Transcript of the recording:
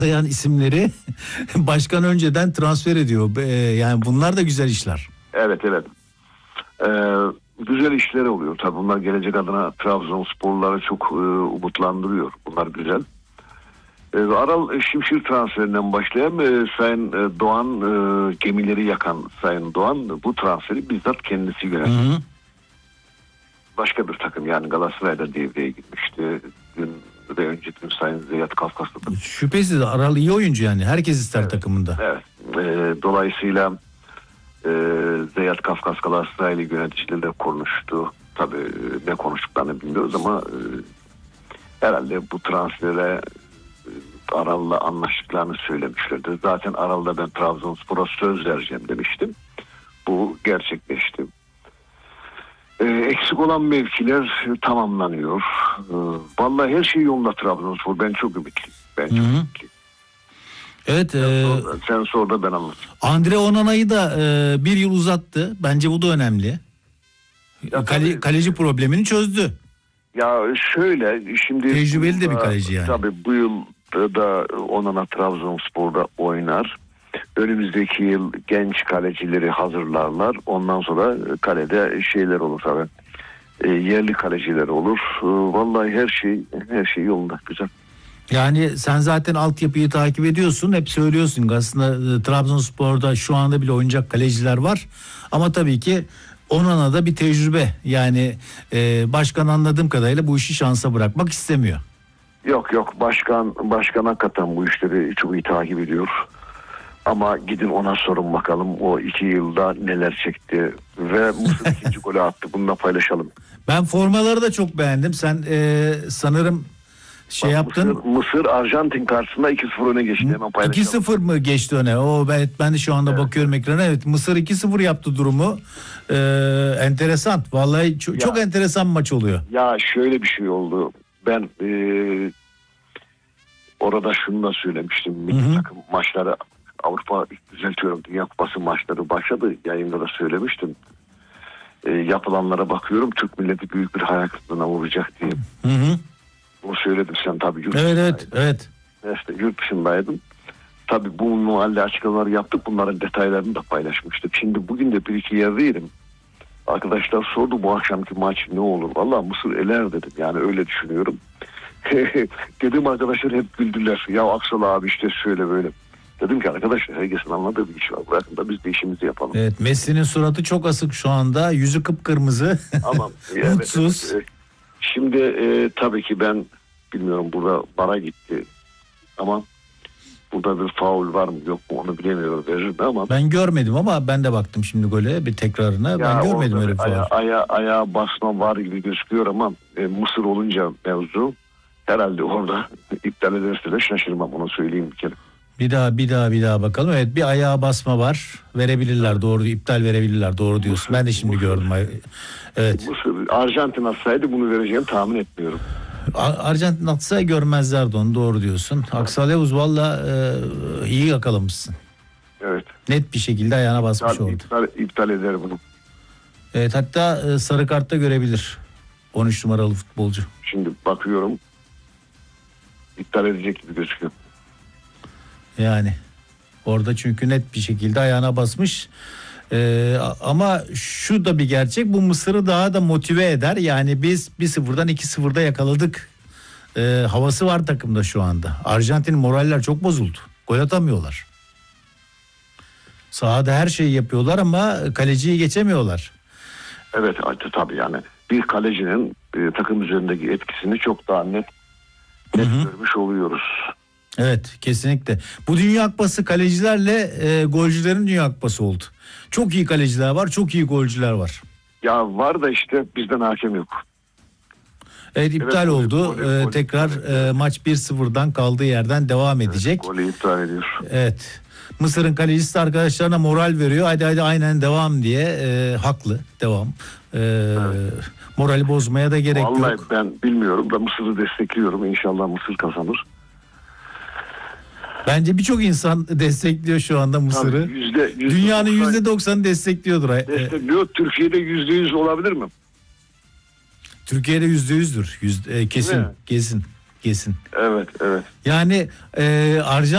dayan isimleri başkan önceden transfer ediyor. Yani bunlar da güzel işler. Evet. Güzel işleri oluyor. Tabii bunlar gelecek adına Trabzonsporluları çok umutlandırıyor. Bunlar güzel. Aral Şimşir transferinden başlayan Sayın Doğan, gemileri yakan Sayın Doğan bu transferi bizzat kendisi yönetti. Başka bir takım yani Galatasaray'da devreye girmişti. Dün ve önce dün Sayın Zeyat Kafkaslı'da. Şüphesiz Aral iyi oyuncu yani. Herkes ister evet, takımında. Evet. Dolayısıyla Zeyat Kafkas Galatasaraylı yöneticileriyle konuştu. Tabii ne konuştuklarını bilmiyoruz ama herhalde bu transfere Aral'la anlaştıklarını söylemişlerdi. Zaten Aral'da ben Trabzonspor'a söz vereceğim demiştim. Bu gerçekleşti. Eksik olan mevkiler tamamlanıyor. Vallahi her şey yolunda Trabzonspor. Ben çok ümitliyim. Evet. Sen sor da ben anlatayım. Andre Onana'yı da bir yıl uzattı. Bence bu da önemli. Kaleci problemini çözdü. Ya şöyle şimdi... Tecrübeli de bir kaleci yani. Tabii bu yıl da Onana Trabzonspor'da oynar. Önümüzdeki yıl genç kalecileri hazırlarlar. Ondan sonra kalede şeyler olur tabii. Yerli kaleciler olur. Vallahi her şey yolunda. Güzel. Yani sen zaten altyapıyı takip ediyorsun. Hep söylüyorsun. Aslında Trabzonspor'da şu anda bile oynayacak kaleciler var. Ama tabii ki Onana'da bir tecrübe. Yani başkan anladığım kadarıyla bu işi şansa bırakmak istemiyor. Yok. Başkan hakikaten bu işleri çok iyi takip ediyor. Ama gidin ona sorun bakalım o 2 yılda neler çekti ve Mısır ikinci golü attı. Bununla paylaşalım. Ben formaları da çok beğendim. Sen sanırım yaptın. Mısır Arjantin karşısında 2-0 öne geçti. Hemen paylaşalım. 2-0 mı geçti öne? Ben de şu anda bakıyorum ekrana. Evet, Mısır 2-0 yaptı durumu. Enteresan. Vallahi çok enteresan bir maç oluyor. Ya şöyle bir şey oldu. Ben orada şunu da söylemiştim. Milli takım maçları Avrupa düzeltiyorum. Dünya Kupası maçları başladı. Yayında da söylemiştim. Yapılanlara bakıyorum. Türk milleti büyük bir hayal kırıklığına uğrayacak diye. Bunu söyledim sen tabii. Evet. İşte yurt dışındaydım. Tabii bu muhalle açıklamaları yaptık. Bunların detaylarını da paylaşmıştık. Şimdi bugün de bir iki yerdeydim. Arkadaşlar sordu bu akşamki maç ne olur? Vallahi Mısır eler dedim. Yani öyle düşünüyorum. Dedim arkadaşlar hep güldüler. Ya Aksal abi işte şöyle böyle. Dedim ki arkadaşlar herkesin anladığı bir iş var. Bırakın da biz de işimizi yapalım. Evet, Messi'nin suratı çok asık şu anda. Yüzü kıpkırmızı. Ama mutsuz. Evet. Şimdi tabii ki ben bilmiyorum burada bara gitti. Ama burada bir faul var mı yok mu onu bilemiyorum, verir mi ama. Ben görmedim ama ben de baktım şimdi gole bir tekrarına. Ya ben görmedim öyle bir faul. Ayağa basma var gibi gözüküyor ama Mısır olunca mevzu herhalde orada iptal ederse de şaşırmam, onu söyleyeyim bir kere. Bir daha bakalım. Evet, bir ayağa basma var. Verebilirler, doğru, iptal verebilirler, doğru diyorsun. Ben de şimdi gördüm. Evet. Mısır, Arjantin atsaydı bunu vereceğini tahmin etmiyorum. Arjantin atsa görmezlerdi onu, doğru diyorsun. Aksal Yavuz valla iyi yakalamışsın. Evet. Net bir şekilde ayağına basmış oldu. İptal eder bunu. Evet, hatta sarı kartta görebilir 13 numaralı futbolcu. Şimdi bakıyorum iptal edecek gibi gözüküyor. Yani orada çünkü net bir şekilde ayağına basmış. Ama şu da bir gerçek, bu Mısır'ı daha da motive eder. Yani biz 1-0'dan 2-0'da yakaladık havası var takımda şu anda. Arjantin moraller çok bozuldu. Gol atamıyorlar. Sahada her şeyi yapıyorlar ama kaleciyi geçemiyorlar. Evet tabii yani bir kalecinin takım üzerindeki etkisini çok daha net görmüş oluyoruz. Evet, kesinlikle. Bu Dünya Kupası kalecilerle golcülerin Dünya Kupası oldu. Çok iyi kaleciler var, çok iyi golcüler var. Ya var da işte bizden hakem yok. Evet, iptal oldu. Tekrar maç 1-0'dan kaldığı yerden devam edecek. Golü iptal ediyor. Evet. Mısır'ın kalecisi arkadaşlarına moral veriyor. Hadi aynen devam diye. Haklı, devam. Morali bozmaya da gerek yok. Vallahi ben bilmiyorum da Mısır'ı destekliyorum. İnşallah Mısır kazanır. Bence birçok insan destekliyor şu anda Mısır'ı. Dünyanın %90'ı destekliyordur. Destekliyor. Türkiye'de %100 olabilir mi? Türkiye'de %100'dür. Kesin. Evet. Kesin. Evet. Yani Arjantin